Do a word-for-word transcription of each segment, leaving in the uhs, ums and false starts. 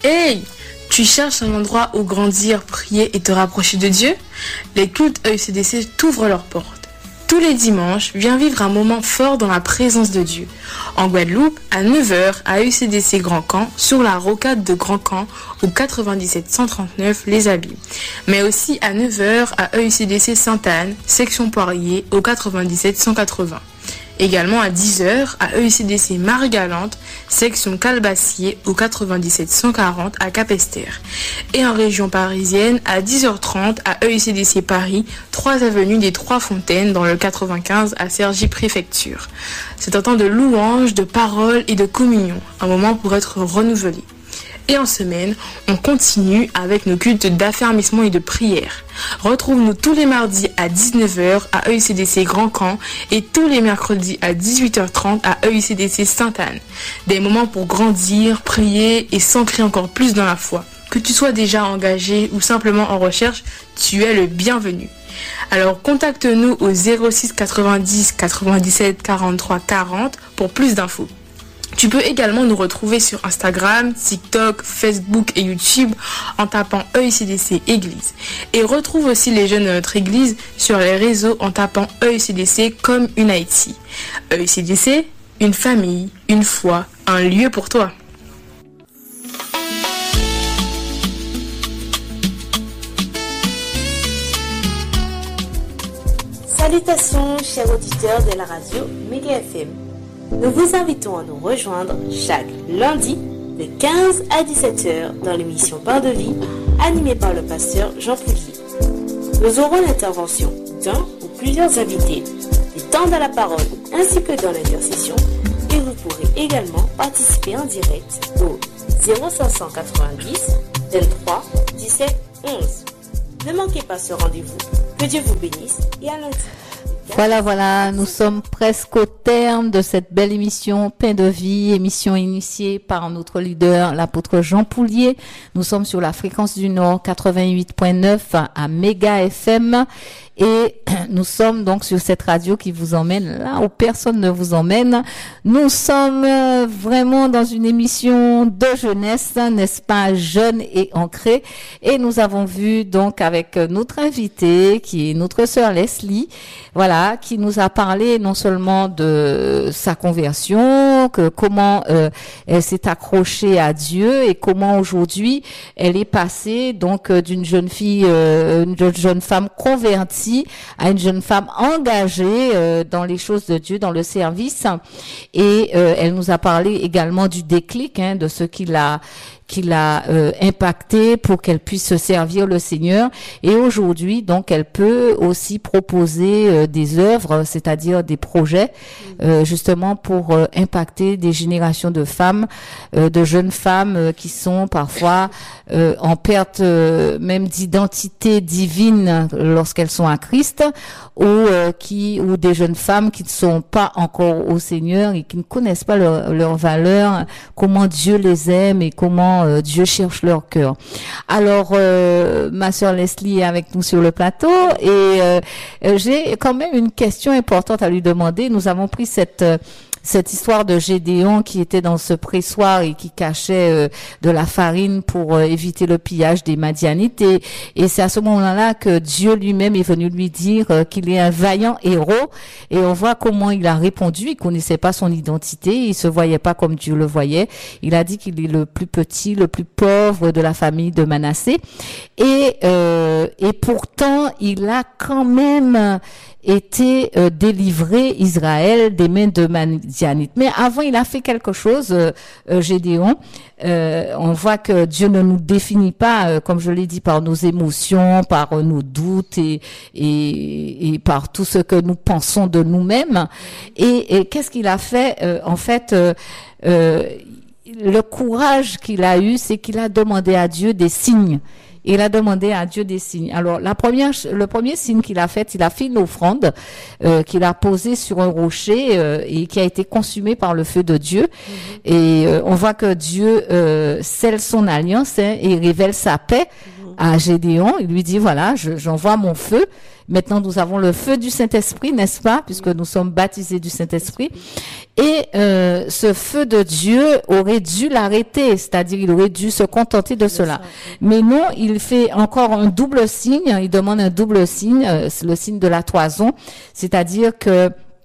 Hey! Tu cherches un endroit où grandir, prier et te rapprocher de Dieu? Les cultes E U C D C t'ouvrent leurs portes. Tous les dimanches, viens vivre un moment fort dans la présence de Dieu. En Guadeloupe, à neuf heures, à E U C D C Grand Camp, sur la rocade de Grand Camp, au quatre-vingt-dix-sept cent trente-neuf Les Abymes. Mais aussi à neuf heures, à E U C D C Sainte-Anne, section Poirier, au quatre-vingt-dix-sept cent quatre-vingts. Également à dix heures, à E U C D C Marie-Galante, section Calbassier, au quatre-vingt-dix-sept cent quarante à Capesterre. Et en région parisienne, à dix heures trente, à E U C D C Paris, trois avenue des Trois Fontaines, dans le quatre-vingt-quinze à Cergy Préfecture. C'est un temps de louange, de parole et de communion, un moment pour être renouvelé. Et en semaine, on continue avec nos cultes d'affermissement et de prière. Retrouve-nous tous les mardis à dix-neuf heures à E U C D C Grand Camp et tous les mercredis à dix-huit heures trente à E U C D C Sainte-Anne. Des moments pour grandir, prier et s'ancrer encore plus dans la foi. Que tu sois déjà engagé ou simplement en recherche, tu es le bienvenu. Alors contacte-nous au zéro six quatre-vingt-dix quatre-vingt-dix-sept quarante-trois quarante pour plus d'infos. Tu peux également nous retrouver sur Instagram, TikTok, Facebook et YouTube en tapant E U C D C Église. Et retrouve aussi les jeunes de notre église sur les réseaux en tapant E U C D C comme Unity. E U C D C, une famille, une foi, un lieu pour toi. Salutations, chers auditeurs de la radio Méga F M. Nous vous invitons à nous rejoindre chaque lundi de quinze à dix-sept heures dans l'émission Pain de vie animée par le pasteur Jean Poulier. Nous aurons l'intervention d'un ou plusieurs invités, des temps dans la parole ainsi que dans l'intercession et vous pourrez également participer en direct au zéro cinq cent quatre-vingt-dix vingt-trois dix-sept onze. Ne manquez pas ce rendez-vous. Que Dieu vous bénisse et à lundi. Voilà, voilà, nous sommes presque au terme de cette belle émission Pain de vie, émission initiée par notre leader, l'apôtre Jean Poulier. Nous sommes sur la fréquence du Nord quatre-vingt-huit virgule neuf à Méga F M et nous sommes donc sur cette radio qui vous emmène là où personne ne vous emmène. Nous sommes vraiment dans une émission de jeunesse, n'est-ce pas, jeune et ancrée. Et nous avons vu donc avec notre invité qui est notre sœur Leslie, voilà, qui nous a parlé non seulement de sa conversion, que comment euh, elle s'est accrochée à Dieu et comment aujourd'hui elle est passée donc d'une jeune fille, euh, une jeune femme convertie à une jeune femme engagée euh, dans les choses de Dieu, dans le service. Et euh, elle nous a parlé également du déclic, hein, de ce qu'il a qui l'a euh, impacté pour qu'elle puisse servir le Seigneur. Et aujourd'hui, donc, elle peut aussi proposer euh, des œuvres, c'est-à-dire des projets, euh, justement pour euh, impacter des générations de femmes, euh, de jeunes femmes euh, qui sont parfois euh, en perte euh, même d'identité divine lorsqu'elles sont à Christ, ou euh, qui ou des jeunes femmes qui ne sont pas encore au Seigneur et qui ne connaissent pas leur, leur valeur, comment Dieu les aime et comment euh, Dieu cherche leur cœur. Alors, euh, ma sœur Leslie est avec nous sur le plateau et euh, j'ai quand même une question importante à lui demander. Nous avons pris cette euh, cette histoire de Gédéon qui était dans ce pressoir et qui cachait euh, de la farine pour euh, éviter le pillage des Madianites. Et, et c'est à ce moment-là que Dieu lui-même est venu lui dire euh, qu'il est un vaillant héros. Et on voit comment il a répondu. Il connaissait pas son identité. Il se voyait pas comme Dieu le voyait. Il a dit qu'il est le plus petit, le plus pauvre de la famille de Manassé. Et, euh, et pourtant, il a quand même été euh, délivré Israël des mains de Madianites. Mais avant, il a fait quelque chose, euh, euh, Gédéon. Euh, on voit que Dieu ne nous définit pas, euh, comme je l'ai dit, par nos émotions, par euh, nos doutes et, et, et par tout ce que nous pensons de nous-mêmes. Et, et qu'est-ce qu'il a fait? euh, En fait, euh, euh, le courage qu'il a eu, c'est qu'il a demandé à Dieu des signes. Il a demandé à Dieu des signes. Alors, la première, le premier signe qu'il a fait, il a fait une offrande euh, qu'il a posée sur un rocher euh, et qui a été consumée par le feu de Dieu. Mm-hmm. Et euh, on voit que Dieu euh, scelle son alliance, hein, et révèle sa paix. Mm-hmm. à Gédéon. Il lui dit, voilà, je, j'envoie mon feu. Maintenant, nous avons le feu du Saint-Esprit, n'est-ce pas? Puisque nous sommes baptisés du Saint-Esprit. Et euh, ce feu de Dieu aurait dû l'arrêter, c'est-à-dire il aurait dû se contenter de cela. Mais non, il fait encore un double signe, il demande un double signe, euh, c'est le signe de la toison, c'est-à-dire que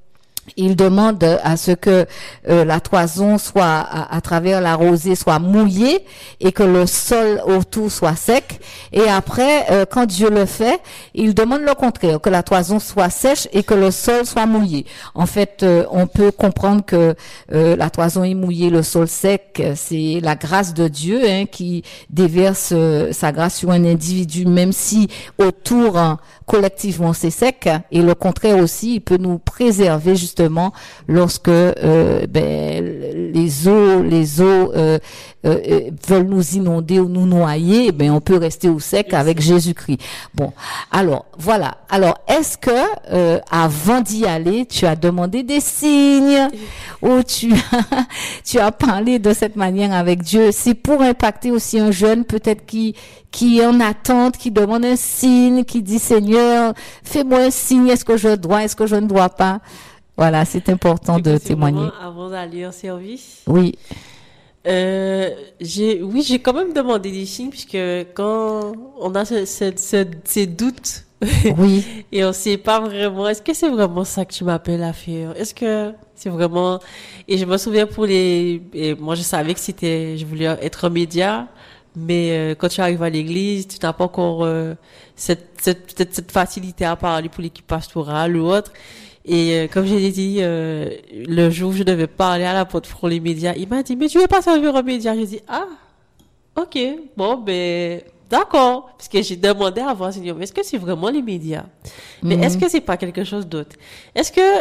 il demande à ce que euh, la toison soit, à, à travers la rosée, soit mouillée et que le sol autour soit sec. Et après, euh, quand Dieu le fait, il demande le contraire, que la toison soit sèche et que le sol soit mouillé. En fait, euh, on peut comprendre que euh, la toison est mouillée, le sol sec, c'est la grâce de Dieu hein, qui déverse euh, sa grâce sur un individu, même si autour, hein, collectivement, c'est sec. Et le contraire aussi, il peut nous préserver justement lorsque euh, ben, les eaux les eaux euh, euh, veulent nous inonder ou nous noyer, ben on peut rester au sec avec Jésus-Christ. Bon, alors voilà. Alors est-ce que euh, avant d'y aller, tu as demandé des signes ou tu as, tu as parlé de cette manière avec Dieu? C'est pour impacter aussi un jeune peut-être qui qui est en attente, qui demande un signe, qui dit Seigneur, fais-moi un signe. Est-ce que je dois, est-ce que je ne dois pas? Voilà, c'est important de témoigner. Avant d'aller en service. Oui. Euh, j'ai, oui, j'ai quand même demandé des signes puisque quand on a ce, ce, ce, ces doutes. Oui. Et on sait pas vraiment, est-ce que c'est vraiment ça que tu m'appelles à faire? Est-ce que c'est vraiment, et je me souviens pour les, et moi je savais que c'était, je voulais être média, mais euh, quand tu arrives à l'église, tu n'as pas encore euh, cette, cette, cette, cette facilité à parler pour l'équipe pastorale ou autre. Et euh, comme j'ai dit, euh, le jour où je devais parler à la porte pour les médias, il m'a dit, mais tu veux pas servir aux médias? J'ai dit, ah, ok, bon, ben, d'accord. Parce que j'ai demandé à voir, Seigneur, mais est-ce que c'est vraiment les médias? Mais mm-hmm. est-ce que c'est pas quelque chose d'autre? Est-ce que,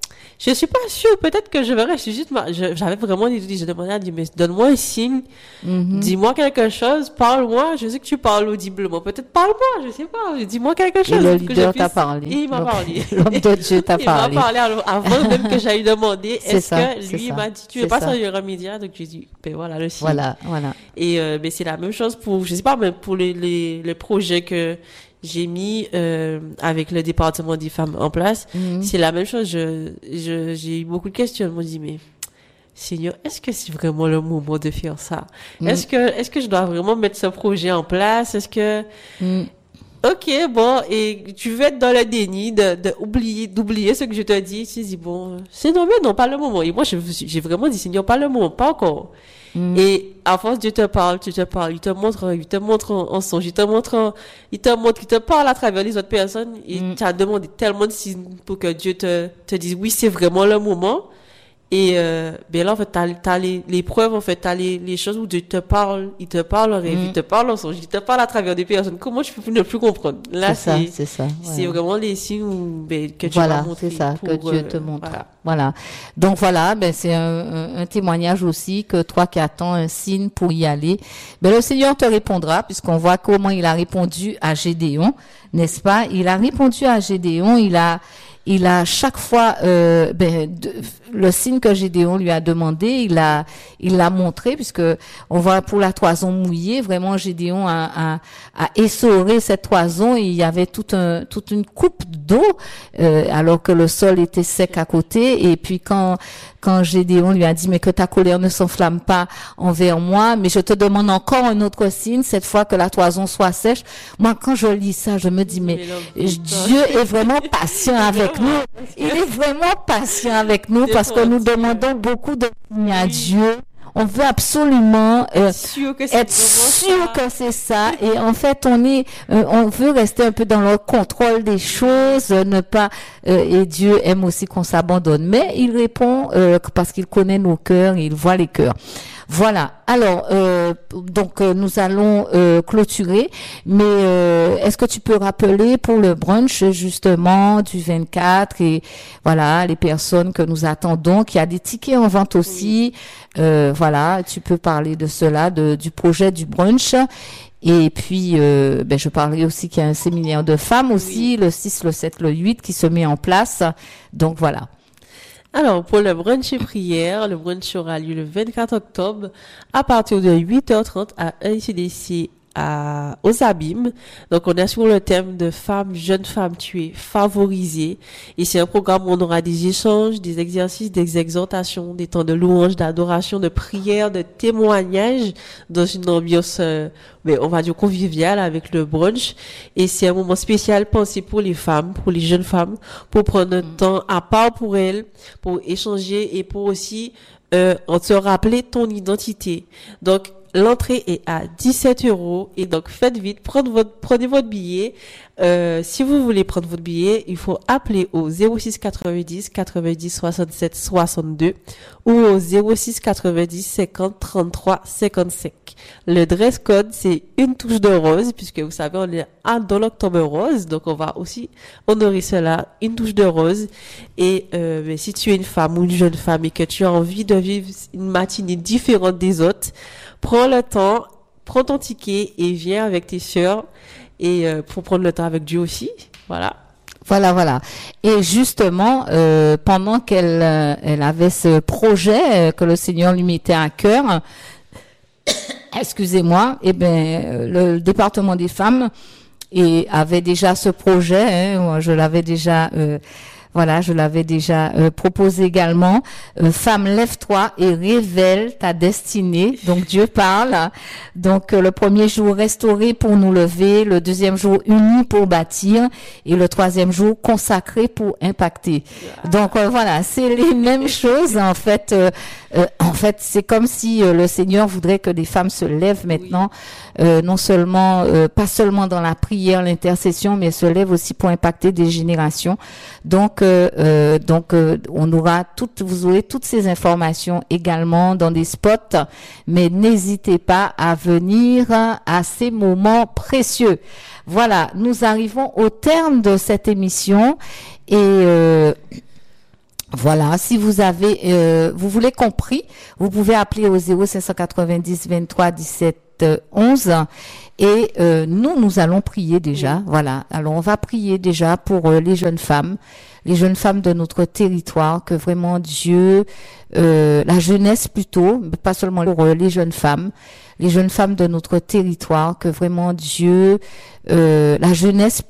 je suis pas sûre, peut-être que je verrais, je suis juste, je, j'avais vraiment des doutes, je demandais à Dieu, mais donne-moi un signe, mm-hmm. dis-moi quelque chose, parle-moi, je sais que tu parles audiblement, peut-être parle-moi, je sais pas, dis-moi quelque chose. Et le leader puisse... t'a parlé. Et il m'a parlé. L'homme de Dieu t'a parlé. Il m'a parlé avant même que j'aille demander, est-ce ça, que lui ça, m'a dit, tu veux pas servir un média? Donc j'ai dit, ben voilà le signe. Voilà, voilà. Et, euh, ben c'est la même chose pour, je sais pas, mais pour les, les, les projets que, j'ai mis euh, avec le département des femmes en place, mm-hmm. c'est la même chose. Je, je, j'ai eu beaucoup de questions. Je me dis, mais Seigneur, est-ce que c'est vraiment le moment de faire ça? Mm. Est-ce que, est-ce que je dois vraiment mettre ce projet en place? Est-ce que, mm. ok, bon, et tu veux être dans le déni de, de oublier, d'oublier ce que je te dis. Tu dis, bon, c'est non, mais non, pas le moment. Et moi, je, j'ai vraiment dit, Seigneur, pas le moment, pas encore. Mm. Et à force Dieu te parle, tu te parles, il te montre, il te montre en, en songe, il te montre, en, il te montre, il te parle à travers les autres personnes. Et mm. tu as demandé tellement de signes pour que Dieu te, te dise oui, c'est vraiment le moment. Et euh, ben là en fait t'as, t'as les, les preuves, en fait t'as les, les choses où Dieu te parle, il te parle en rêve, mm. il te parle en songe, il te parle à travers des personnes. Comment tu peux ne plus comprendre? Là c'est, c'est ça, c'est ça. Ouais. C'est vraiment les signes où, ben, que Dieu voilà, m'a montré. C'est ça pour, que Dieu euh, te montre. Voilà. Voilà. Donc voilà, ben c'est un, un, un témoignage aussi que toi qui attends un signe pour y aller, ben le Seigneur te répondra puisqu'on voit comment il a répondu à Gédéon, n'est-ce pas? Il a répondu à Gédéon, il a il a chaque fois euh, ben, de, le signe que Gédéon lui a demandé, il a il l'a montré puisque on voit pour la toison mouillée, vraiment Gédéon a, a, a essoré cette toison et il y avait toute un toute une coupe d'eau euh, alors que le sol était sec à côté. Et puis quand quand Gédéon lui a dit mais que ta colère ne s'enflamme pas envers moi, mais je te demande encore un autre signe, cette fois que la toison soit sèche. Moi quand je lis ça, je me dis mais Dieu est vraiment patient avec nous. Il est vraiment patient avec nous parce que nous demandons beaucoup de signes à Dieu. On veut absolument euh, être sûr que c'est, être sûr que c'est ça. Et en fait, on est, euh, on veut rester un peu dans le contrôle des choses, ne pas. Euh, et Dieu aime aussi qu'on s'abandonne. Mais il répond euh, parce qu'il connaît nos cœurs, il voit les cœurs. Voilà. Alors, euh, donc euh, nous allons euh, clôturer. Mais euh, est-ce que tu peux rappeler pour le brunch justement du vingt-quatre et voilà les personnes que nous attendons, qu'il y a des tickets en vente aussi. Euh, voilà, tu peux parler de cela, de, du projet du brunch. Et puis, euh, ben, je parlerai aussi qu'il y a un séminaire de femmes aussi, oui. le six, le sept, le huit qui se met en place. Donc voilà. Alors, pour le brunch et prière, le brunch aura lieu le vingt-quatre octobre à partir de huit heures trente à E C D C à, aux abîmes. Donc, on est sur le thème de femmes, jeunes femmes tuées, favorisées. Et c'est un programme où on aura des échanges, des exercices, des exhortations, des temps de louange, d'adoration, de prière, de témoignages dans une ambiance, euh, mais on va dire conviviale avec le brunch. Et c'est un moment spécial pensé pour les femmes, pour les jeunes femmes, pour prendre un mmh. temps à part pour elles, pour échanger et pour aussi euh, se rappeler ton identité. Donc, l'entrée est à dix-sept euros et donc faites vite, prenez votre, prenez votre billet. Euh, si vous voulez prendre votre billet, il faut appeler au zéro six quatre-vingt-dix quatre-vingt-dix soixante-sept soixante-deux ou au zéro six quatre-vingt-dix cinquante trente-trois cinquante-cinq. Le dress code, c'est une touche de rose puisque vous savez, on est dans l'octobre rose, donc on va aussi honorer cela, une touche de rose. Et euh, mais si tu es une femme ou une jeune femme et que tu as envie de vivre une matinée différente des autres, prends le temps, prends ton ticket et viens avec tes sœurs et euh, pour prendre le temps avec Dieu aussi. Voilà. Voilà, voilà. Et justement, euh, pendant qu'elle euh, elle avait ce projet euh, que le Seigneur lui mettait à cœur, excusez-moi, eh ben le département des femmes et avait déjà ce projet. Hein, moi, je l'avais déjà. Euh, Voilà, je l'avais déjà euh, proposé également. Euh, Femme, lève-toi et révèle ta destinée. Donc Dieu parle. Donc euh, le premier jour, restaurer pour nous lever. Le deuxième jour, uni pour bâtir. Et le troisième jour, consacré pour impacter. Donc euh, voilà, c'est les mêmes choses en fait. Euh, euh, en fait, c'est comme si euh, le Seigneur voudrait que des femmes se lèvent maintenant, euh, non seulement, euh, pas seulement dans la prière, l'intercession, mais se lèvent aussi pour impacter des générations. Donc Euh, euh, donc euh, on aura toutes, vous aurez toutes ces informations également dans des spots, mais n'hésitez pas à venir à ces moments précieux. Voilà, nous arrivons au terme de cette émission et euh, voilà, si vous avez, euh, vous voulez compris, vous pouvez appeler au zéro cinq cent quatre-vingt-dix vingt-trois dix-sept onze et euh, nous, nous allons prier déjà. Oui. Voilà, alors on va prier déjà pour euh, les jeunes femmes. Les jeunes femmes de notre territoire, que vraiment Dieu, euh, la jeunesse plutôt, pas seulement pour euh, les jeunes femmes, les jeunes femmes de notre territoire, que vraiment Dieu, euh, la jeunesse